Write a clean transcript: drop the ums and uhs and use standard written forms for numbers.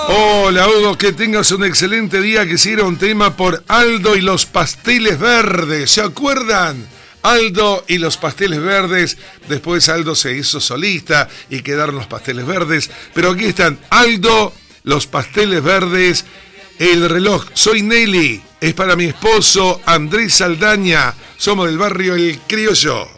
Hola Hugo, que tengas un excelente día. Quisiera un tema por Aldo y los Pasteles Verdes. ¿Se acuerdan? Aldo y los Pasteles Verdes. Después Aldo se hizo solista y quedaron los Pasteles Verdes. Pero aquí están Aldo, los Pasteles Verdes, El Reloj. Soy Nelly. Es para mi esposo Andrés Saldaña. Somos del barrio El Criollo.